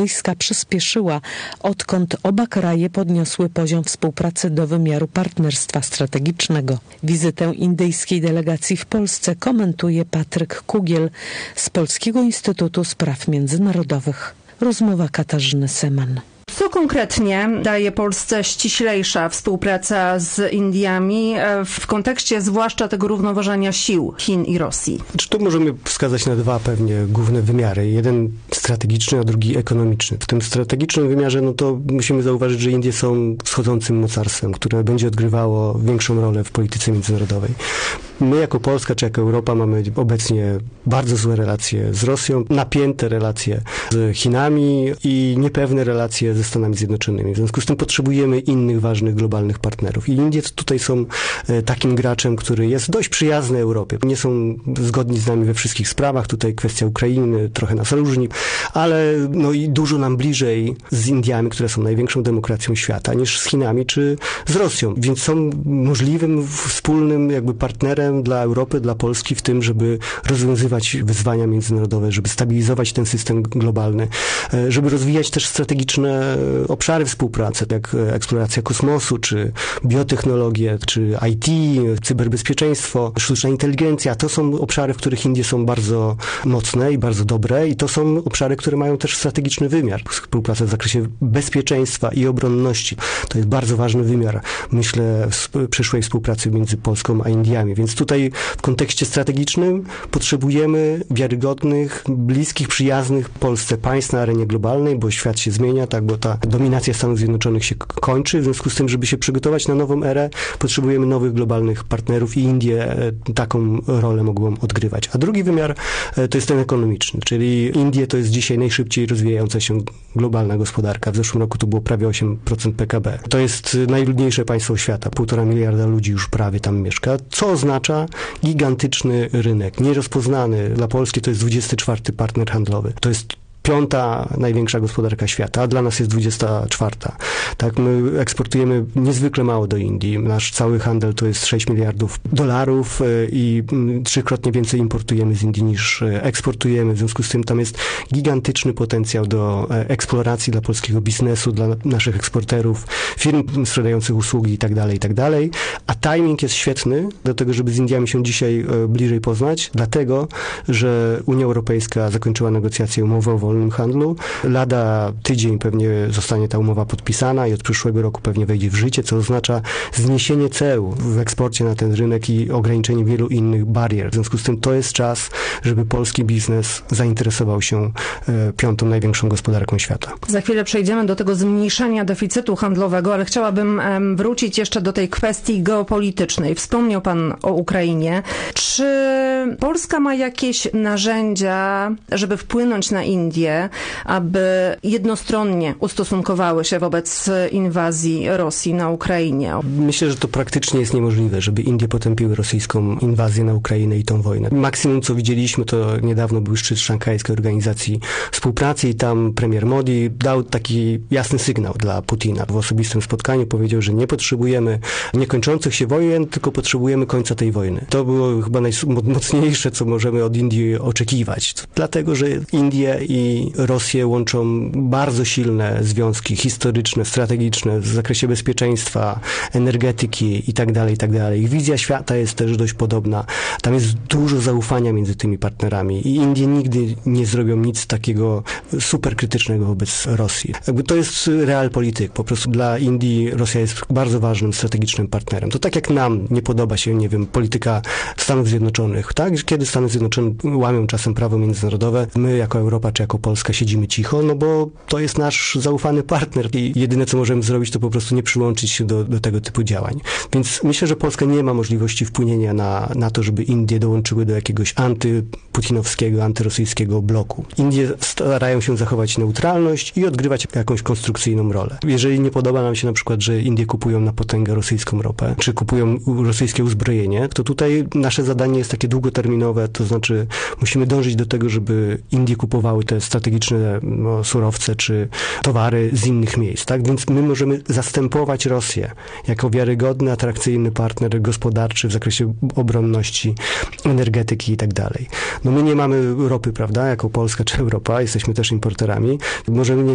europejska przyspieszyła, odkąd oba kraje podniosły poziom współpracy do wymiaru partnerstwa strategicznego. Wizytę indyjskiej delegacji w Polsce komentuje Patryk Kugiel z Polskiego Instytutu Spraw Międzynarodowych. Rozmowa Katarzyny Seman. Co konkretnie daje Polsce ściślejsza współpraca z Indiami w kontekście zwłaszcza tego równoważenia sił Chin i Rosji? Tu możemy wskazać na dwa pewnie główne wymiary. Jeden strategiczny, a drugi ekonomiczny. W tym strategicznym wymiarze, to musimy zauważyć, że Indie są wschodzącym mocarstwem, które będzie odgrywało większą rolę w polityce międzynarodowej. My jako Polska czy jako Europa mamy obecnie bardzo złe relacje z Rosją, napięte relacje z Chinami i niepewne relacje ze Stanami Zjednoczonymi. W związku z tym potrzebujemy innych ważnych globalnych partnerów. I Indie tutaj są takim graczem, który jest dość przyjazny Europie. Nie są zgodni z nami we wszystkich sprawach. Tutaj kwestia Ukrainy trochę nas różni, ale i dużo nam bliżej z Indiami, które są największą demokracją świata, niż z Chinami czy z Rosją. Więc są możliwym wspólnym partnerem dla Europy, dla Polski w tym, żeby rozwiązywać wyzwania międzynarodowe, żeby stabilizować ten system globalny, żeby rozwijać też strategiczne obszary współpracy, jak eksploracja kosmosu, czy biotechnologie, czy IT, cyberbezpieczeństwo, sztuczna inteligencja. To są obszary, w których Indie są bardzo mocne i bardzo dobre i to są obszary, które mają też strategiczny wymiar. Współpraca w zakresie bezpieczeństwa i obronności. To jest bardzo ważny wymiar, myślę, przyszłej współpracy między Polską a Indiami. Więc tutaj w kontekście strategicznym potrzebujemy wiarygodnych, bliskich, przyjaznych Polsce państw na arenie globalnej, bo świat się zmienia, bo ta dominacja Stanów Zjednoczonych się kończy. W związku z tym, żeby się przygotować na nową erę, potrzebujemy nowych globalnych partnerów i Indie taką rolę mogą odgrywać. A drugi wymiar to jest ten ekonomiczny, czyli Indie to jest dzisiaj najszybciej rozwijająca się globalna gospodarka. W zeszłym roku to było prawie 8% PKB. To jest najludniejsze państwo świata. 1,5 miliarda ludzi już prawie tam mieszka, co oznacza gigantyczny rynek, nierozpoznany. Dla Polski to jest 24. partner handlowy. To jest 5. największa gospodarka świata, a dla nas jest 24. Tak, my eksportujemy niezwykle mało do Indii. Nasz cały handel to jest $6 miliardów i 3-krotnie więcej importujemy z Indii niż eksportujemy. W związku z tym tam jest gigantyczny potencjał do eksploracji dla polskiego biznesu, dla naszych eksporterów, firm sprzedających usługi itd., a timing jest świetny do tego, żeby z Indiami się dzisiaj bliżej poznać, dlatego, że Unia Europejska zakończyła negocjacje umowy o wolnym handlu. Lada tydzień pewnie zostanie ta umowa podpisana i od przyszłego roku pewnie wejdzie w życie, co oznacza zniesienie ceł w eksporcie na ten rynek i ograniczenie wielu innych barier. W związku z tym to jest czas, żeby polski biznes zainteresował się 5. największą gospodarką świata. Za chwilę przejdziemy do tego zmniejszania deficytu handlowego, ale chciałabym wrócić jeszcze do tej kwestii geopolitycznej. Wspomniał pan o Ukrainie. Czy Polska ma jakieś narzędzia, żeby wpłynąć na Indię, aby jednostronnie ustosunkowały się wobec inwazji Rosji na Ukrainie? Myślę, że to praktycznie jest niemożliwe, żeby Indie potępiły rosyjską inwazję na Ukrainę i tą wojnę. Maksimum, co widzieliśmy, to niedawno był szczyt Szanghajskiej Organizacji Współpracy i tam premier Modi dał taki jasny sygnał dla Putina. W osobistym spotkaniu powiedział, że nie potrzebujemy niekończących się wojen, tylko potrzebujemy końca tej wojny. To było chyba najmocniejsze, co możemy od Indii oczekiwać. Dlatego, że Indie i Rosję łączą bardzo silne związki historyczne, strategiczne w zakresie bezpieczeństwa, energetyki itd. Ich wizja świata jest też dość podobna. Tam jest dużo zaufania między tymi partnerami i Indie nigdy nie zrobią nic takiego super krytycznego wobec Rosji. To jest realpolitik. Po prostu dla Indii Rosja jest bardzo ważnym strategicznym partnerem. To tak jak nam nie podoba się, polityka Stanów Zjednoczonych, tak? Kiedy Stany Zjednoczone łamią czasem prawo międzynarodowe, my jako Europa czy jako Polska siedzimy cicho, bo to jest nasz zaufany partner i jedyne, co możemy zrobić, to po prostu nie przyłączyć się do tego typu działań. Więc myślę, że Polska nie ma możliwości wpłynięcia na to, żeby Indie dołączyły do jakiegoś antyputinowskiego, antyrosyjskiego bloku. Indie starają się zachować neutralność i odgrywać jakąś konstrukcyjną rolę. Jeżeli nie podoba nam się na przykład, że Indie kupują na potęgę rosyjską ropę, czy kupują rosyjskie uzbrojenie, to tutaj nasze zadanie jest takie długoterminowe, to znaczy musimy dążyć do tego, żeby Indie kupowały te strategiczne surowce czy towary z innych miejsc, tak? Więc my możemy zastępować Rosję jako wiarygodny, atrakcyjny partner gospodarczy w zakresie obronności, energetyki i tak dalej. My nie mamy ropy, prawda, jako Polska czy Europa, jesteśmy też importerami. Możemy